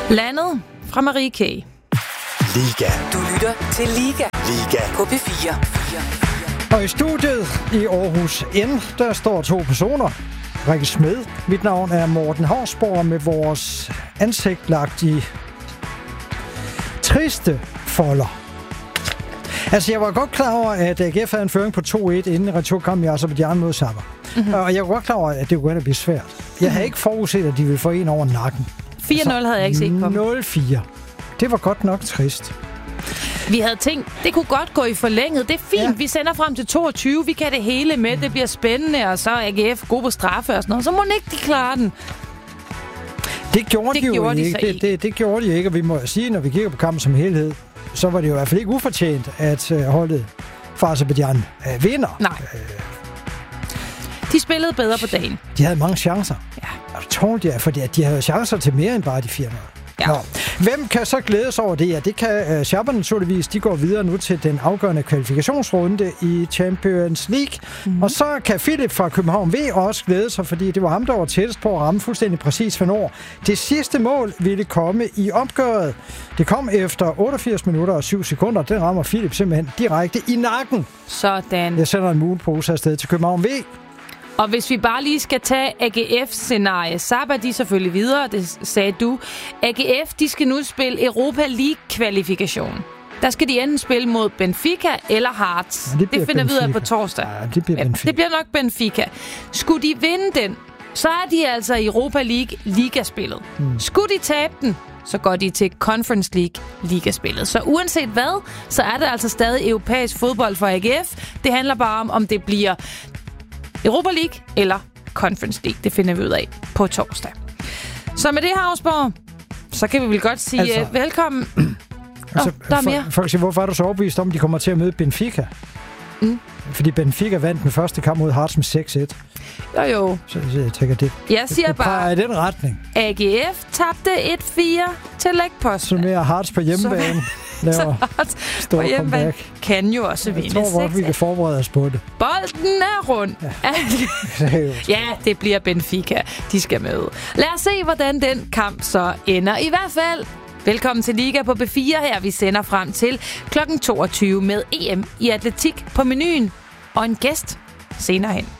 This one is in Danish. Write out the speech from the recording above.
Landet fra Marie K. Liga. Du lytter til Liga. Liga. På P4. Og i studiet i Aarhus N, der står 2 personer. Rikke Smed. Mit navn er Morten Hausborg med vores ansigt lagt i triste folder. Altså, jeg var godt klar over, at AGF havde en føring på 2-1 inden returkampen i Aserbajdsjan mod Sabah. Mm-hmm. Og jeg var godt klar over, at det kunne blive svært. Jeg havde ikke forudset, at de ville få en over nakken. 4-0 havde jeg ikke set komme. 0-4. Det var godt nok trist. Vi havde tænkt, det kunne godt gå i forlænget. Det er fint, ja. Vi sender frem til 22. Vi kan det hele med. Det bliver spændende, og så er AGF god på straffe og sådan noget. Så må ikke de klare den. Det gjorde de ikke. Det gjorde de ikke, og vi må sige, når vi kigger på kampen som helhed, så var det jo i hvert fald ikke ufortjent, at holdet fra Aserbajdsjan vinder. Nej. De spillede bedre på dagen. De havde mange chancer. Ja. Og det tålte jeg, fordi de havde chancer til mere end bare de 4-0. Ja. Nå. Hvem kan så glædes over det? Ja, det kan Shabba naturligvis. De går videre nu til den afgørende kvalifikationsrunde i Champions League. Mm-hmm. Og så kan Philip fra København V også glæde sig, fordi det var ham, der var tættest på at ramme fuldstændig præcis hvornår det sidste mål ville komme i opgøret. Det kom efter 88 minutter og 7 sekunder. Den rammer Philip simpelthen direkte i nakken. Sådan. Jeg sender en moonpose afsted til København V. Og hvis vi bare lige skal tage AGF-scenarie, Sabah de selvfølgelig videre, det sagde du. AGF, de skal nu spille Europa League-kvalifikation. Der skal de enten spille mod Benfica eller Hearts. Ja, det finder vi ud af på torsdag. Ja, det bliver Benfica. Det bliver nok Benfica. Skulle de vinde den, så er de altså i Europa League ligaspillet. Skulle de tabe den, så går de til Conference League ligaspillet. Så uanset hvad, så er det altså stadig europæisk fodbold for AGF. Det handler bare om det bliver Europa League eller Conference League. Det finder vi ud af på torsdag. Så med det her, Hausborg, så kan vi vel godt sige velkommen. Altså, der er mere. Folk siger, hvorfor er du så overbevist om, at de kommer til at møde Benfica? Fordi Benfica vandt den første kamp mod Hearts med 6-1. Jo. Så jeg tænker, det siger bare, i den retning. AGF tabte 1-4 til lægposten. Så mere Hearts på hjemmebane. Laver stor comeback. Kan jo også vinde. Jeg tror godt, vi kan forberede os på det. Bolden er rund. Ja, det bliver Benfica. De skal med. Lad os se, hvordan den kamp så ender. I hvert fald, velkommen til Liga på B4 her. Vi sender frem til kl. 22 med EM i atletik på menuen. Og en gæst senere hen.